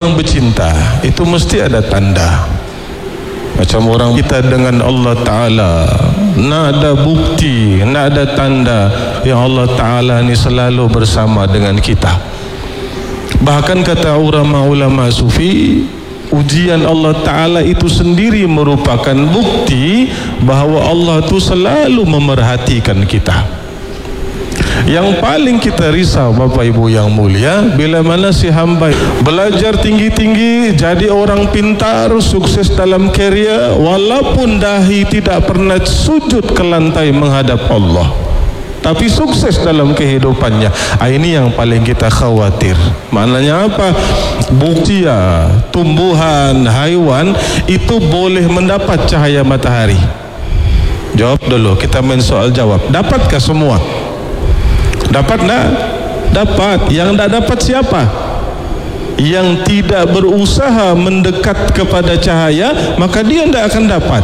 orang bercinta itu mesti ada tanda. Macam orang kita dengan Allah Ta'ala, nak ada bukti, nak ada tanda yang Allah Ta'ala ni selalu bersama dengan kita. Bahkan kata ulama-ulama sufi, ujian Allah Ta'ala itu sendiri merupakan bukti bahawa Allah itu selalu memerhatikan kita. Yang paling kita risau Bapak Ibu yang mulia, bila mana si hamba belajar tinggi-tinggi, jadi orang pintar, sukses dalam karier, walaupun dahi tidak pernah sujud ke lantai menghadap Allah, tapi sukses dalam kehidupannya. Ini yang paling kita khawatir. Maknanya apa? Bukti ya, tumbuhan, haiwan itu boleh mendapat cahaya matahari. Jawab dulu, kita main soal jawab. Dapatkah semua? Dapat tak? Dapat. Yang tak dapat siapa? Yang tidak berusaha mendekat kepada cahaya, maka dia tidak akan dapat.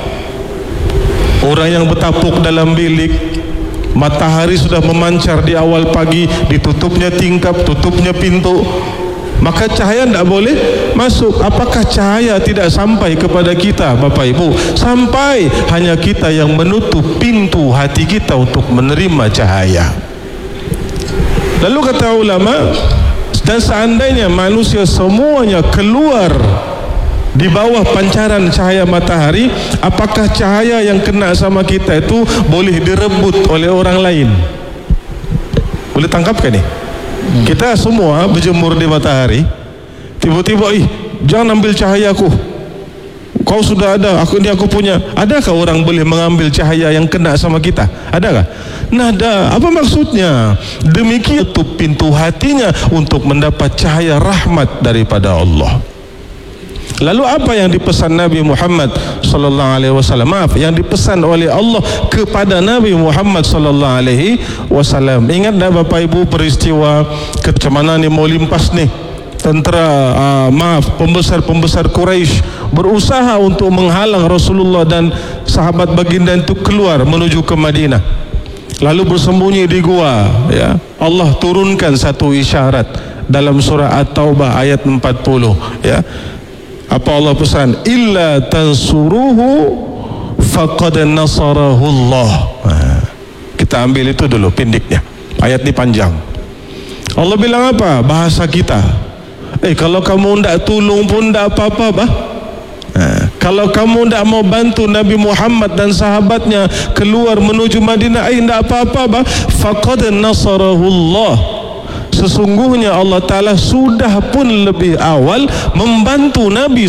Orang yang bertapuk dalam bilik, matahari sudah memancar di awal pagi, ditutupnya tingkap, tutupnya pintu, maka cahaya tidak boleh masuk. Apakah cahaya tidak sampai kepada kita Bapak Ibu? Sampai, hanya kita yang menutup pintu hati kita untuk menerima cahaya. Lalu kata ulama, dan seandainya manusia semuanya keluar di bawah pancaran cahaya matahari, apakah cahaya yang kena sama kita itu boleh direbut oleh orang lain? Boleh tangkapkan ni? Kita semua berjemur di matahari, tiba-tiba, jangan ambil cahaya aku, kau sudah ada, aku punya. Adakah orang boleh mengambil cahaya yang kena sama kita? Adakah? Nada. Apa maksudnya? Demikian tutup pintu hatinya untuk mendapat cahaya rahmat daripada Allah. Lalu apa yang dipesan Nabi Muhammad sallallahu alaihi wasallam? Maaf, yang dipesan oleh Allah kepada Nabi Muhammad sallallahu alaihi wasallam. Ingat tak Bapak Ibu peristiwa macam mana ni mau limpas ni? Tentera, pembesar-pembesar Quraisy berusaha untuk menghalang Rasulullah dan sahabat baginda itu keluar menuju ke Madinah. Lalu bersembunyi di gua, ya. Allah turunkan satu isyarat dalam surah At-Taubah ayat 40, ya. Apa Allah pesan? Illa tansuruhu faqad nasarahu Allah. Kita ambil itu dulu pendeknya. Ayat ini panjang. Allah bilang apa? Bahasa kita. Kalau kamu tidak tolong pun tidak apa-apa, bah. Kalau kamu tidak mau bantu Nabi Muhammad dan sahabatnya keluar menuju Madinah, tidak apa-apa, bah. Faqad nasarahullah. Sesungguhnya Allah Ta'ala sudah pun lebih awal membantu Nabi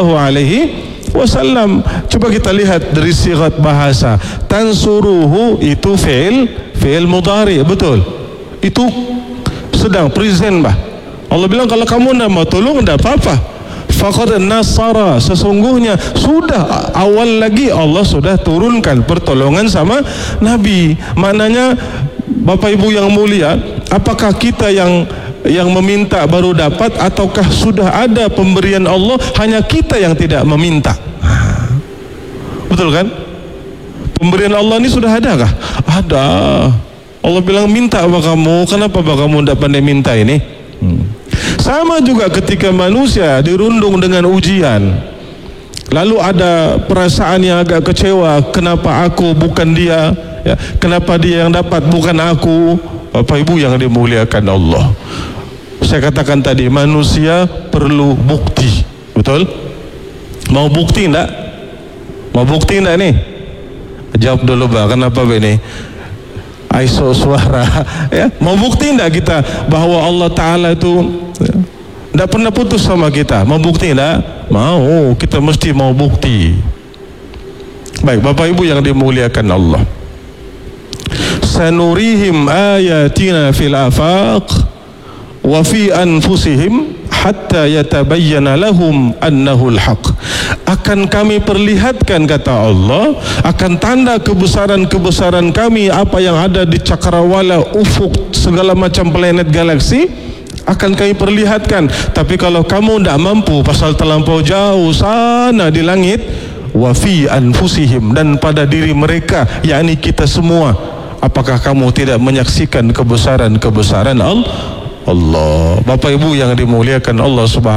SAW. Coba kita lihat dari sigat bahasa. Tansuruhu itu fi'il mudhari, betul? Itu sedang present, bah. Allah bilang kalau kamu tidak mau tolong, tidak apa-apa. Faqad nasara, sesungguhnya sudah awal lagi Allah sudah turunkan pertolongan sama Nabi. Maknanya Bapak Ibu yang mulia, apakah kita yang meminta baru dapat, ataukah sudah ada pemberian Allah, hanya kita yang tidak meminta? Betul kan? Pemberian Allah ini sudah adakah? Ada. Allah bilang minta apa kamu, kenapa kamu tidak pandai minta ini? Sama juga ketika manusia dirundung dengan ujian, lalu ada perasaan yang agak kecewa, kenapa aku bukan dia, ya, kenapa dia yang dapat bukan aku. Bapak Ibu yang dimuliakan Allah, saya katakan tadi, manusia perlu bukti. Betul? Mau bukti enggak? Mau bukti enggak nih? Jawab dulu, Pak. Kenapa ini? Aiso suara, ya. Mau bukti enggak kita bahwa Allah Ta'ala itu tidak pernah putus sama kita? Mau bukti enggak? Mau. Kita mesti mau bukti. Baik, Bapak Ibu yang dimuliakan Allah, sanurihim ayatina fil afaq wa fi anfusihim hatta yatabayyana lahum annahu al-haq. Akan kami perlihatkan, kata Allah, akan tanda kebesaran-kebesaran kami, apa yang ada di cakrawala, ufuk, segala macam planet galaksi, akan kami perlihatkan. Tapi kalau kamu tidak mampu, pasal terlampau jauh sana di langit, wa fi anfusihim, dan pada diri mereka, yakni kita semua, apakah kamu tidak menyaksikan kebesaran-kebesaran Allah? Bapak Ibu yang dimuliakan Allah Subhanahu